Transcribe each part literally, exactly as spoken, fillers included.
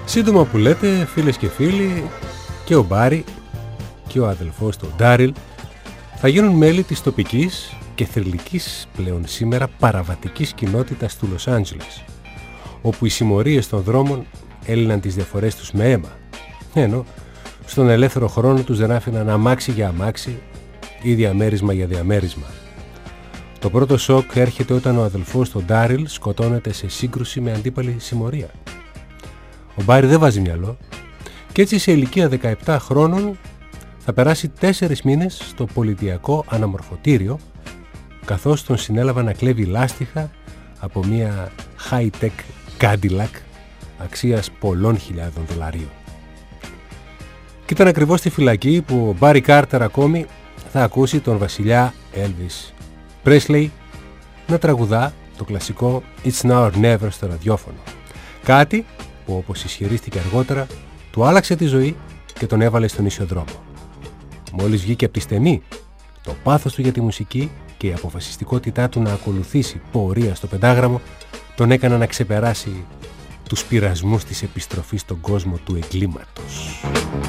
Σύντομα που λέτε, φίλες και φίλοι, και ο Μπάρι και ο αδελφός του Ντάριλ θα γίνουν μέλη της τοπικής και θρυλικής πλέον σήμερα παραβατικής κοινότητας του Λος Άντζελες, όπου οι συμμορίες των δρόμων έλυναν τις διαφορές τους με αίμα, ενώ στον ελεύθερο χρόνο τους δεν άφηναν αμάξι για αμάξι ή διαμέρισμα για διαμέρισμα. Το πρώτο σοκ έρχεται όταν ο αδελφός του Ντάριλ σκοτώνεται σε σύγκρουση με αντίπαλη συμμορία. Ο Μπάρι δεν βάζει μυαλό και έτσι σε ηλικία δεκαεπτά χρόνων θα περάσει τέσσερις μήνες στο πολιτιακό αναμορφωτήριο, καθώς τον συνέλαβαν να κλέβει λάστιχα από μια high-tech Cadillac αξίας πολλών χιλιάδων δολαρίων. Και ήταν ακριβώς στη φυλακή που ο Μπάρι Κάρτερ ακόμη θα ακούσει τον βασιλιά Elvis Presley να τραγουδά το κλασικό It's Now or Never στο ραδιόφωνο. Κάτι που, όπως ισχυρίστηκε αργότερα, του άλλαξε τη ζωή και τον έβαλε στον ίσιο δρόμο. Μόλις βγήκε από τη στενή, το πάθος του για τη μουσική και η αποφασιστικότητά του να ακολουθήσει πορεία στο πεντάγραμμο τον έκανα να ξεπεράσει τους πειρασμούς της επιστροφής στον κόσμο του εγκλήματος.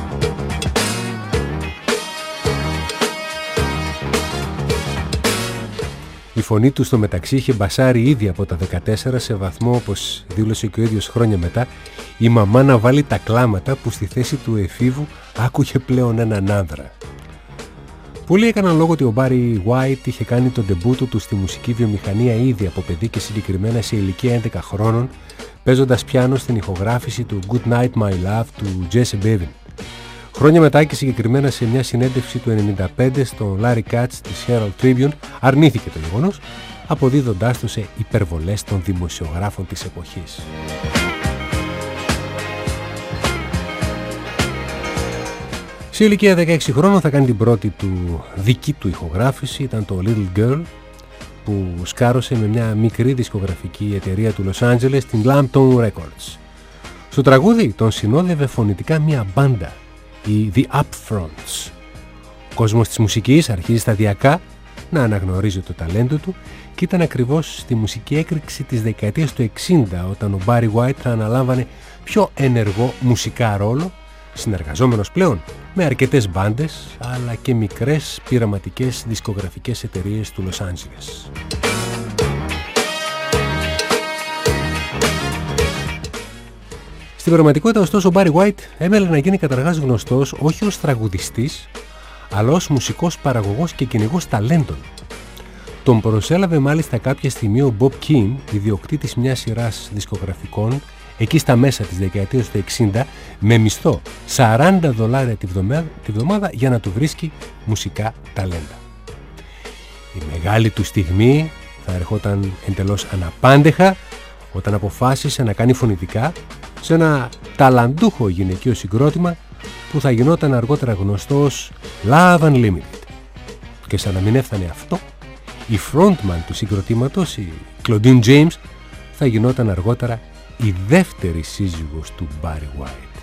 Η φωνή του στο μεταξύ είχε μπασάρει ήδη από τα δεκατέσσερα σε βαθμό, όπως δήλωσε και ο ίδιος χρόνια μετά, η μαμά να βάλει τα κλάματα που στη θέση του εφήβου άκουγε πλέον έναν άνδρα. Πολλοί έκαναν λόγο ότι ο Μπάρι Γουάιτ είχε κάνει τον ντεμπούτο του στη μουσική βιομηχανία ήδη από παιδί και συγκεκριμένα σε ηλικία έντεκα χρόνων, παίζοντας πιάνο στην ηχογράφηση του Good Night My Love του Jesse Bevan. Χρόνια μετά και συγκεκριμένα σε μια συνέντευξη του ενενήντα πέντε στον Larry Katz της Herald Tribune αρνήθηκε το γεγονός, αποδίδοντάς το σε υπερβολές των δημοσιογράφων της εποχής. Σε ηλικία δεκαέξι χρόνων θα κάνει την πρώτη του δική του ηχογράφηση, ήταν το Little Girl, που σκάρωσε με μια μικρή δισκογραφική εταιρεία του Λος Άντζελες, την Lambton Records. Στο τραγούδι τον συνόδευε φωνητικά μια μπάντα, οι The Upfronts. Ο κόσμος της μουσικής αρχίζει σταδιακά να αναγνωρίζει το ταλέντο του και ήταν ακριβώς στη μουσική έκρηξη της δεκαετίας του εξήντα όταν ο Μπάρι Γουάιτ θα αναλάμβανε πιο ενεργό μουσικά ρόλο, συνεργαζόμενος πλέον με αρκετές μπάντες αλλά και μικρές πειραματικές δισκογραφικές εταιρείες του Λος Άντζελες. Στην πραγματικότητα, ωστόσο, ο Μπάρι Γουάιτ έμελε να γίνει καταρχάς γνωστός όχι ως τραγουδιστής, αλλά ως μουσικός παραγωγός και κυνηγός ταλέντων. Τον προσέλαβε μάλιστα κάποια στιγμή ο Bob Keane, ιδιοκτήτης μιας σειράς δισκογραφικών, εκεί στα μέσα της δεκαετίας του εξήντα, με μισθό σαράντα δολάρια τη βδομάδα, τη βδομάδα για να του βρίσκει μουσικά ταλέντα. Η μεγάλη του στιγμή θα ερχόταν εντελώς αναπάντεχα όταν αποφάσισε να κάνει φωνητικά σε ένα ταλαντούχο γυναικείο συγκρότημα που θα γινόταν αργότερα γνωστό ως Love Unlimited. Και σαν να μην έφτανε αυτό, η frontman του συγκροτήματος, η Claudine James, θα γινόταν αργότερα η δεύτερη σύζυγος του Barry White.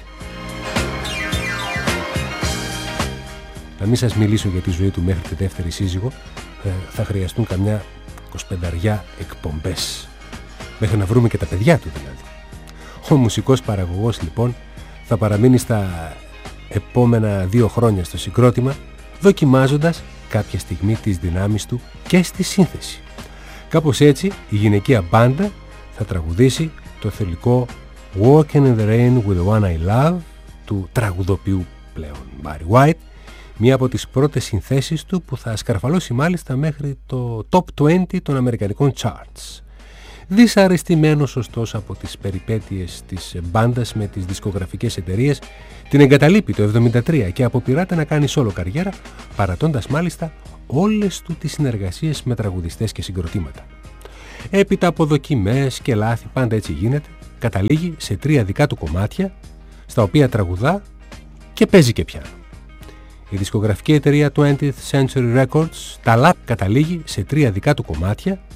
Να μην σας μιλήσω για τη ζωή του μέχρι τη δεύτερη σύζυγο, θα χρειαστούν καμιά εικοσιπενταριά εκπομπές, μέχρι να βρούμε και τα παιδιά του δηλαδή. Ο μουσικός παραγωγός λοιπόν θα παραμείνει στα επόμενα δύο χρόνια στο συγκρότημα, δοκιμάζοντας κάποια στιγμή τις δυνάμεις του και στη σύνθεση. Κάπως έτσι η γυναικεία μπάντα θα τραγουδήσει το θελικό Walking in the Rain with the One I Love του τραγουδοποιού πλέον Barry White, μία από τις πρώτες συνθέσεις του που θα σκαρφαλώσει μάλιστα μέχρι το top είκοσι των αμερικανικών charts. Δυσαρεστημένος ωστόσο από τις περιπέτειες της μπάντας με τις δισκογραφικές εταιρείες, την εγκαταλείπει το εβδομήντα τρία και αποπειράται να κάνει solo καριέρα, παρατώντας μάλιστα όλες του τις συνεργασίες με τραγουδιστές και συγκροτήματα. Έπειτα από δοκιμές και λάθη, πάντα έτσι γίνεται, καταλήγει σε τρία δικά του κομμάτια, στα οποία τραγουδά και παίζει και πιάνο. Η δισκογραφική εταιρεία twentieth Century Records τα λάπ καταλήγει σε τρία δικά του κομμάτια,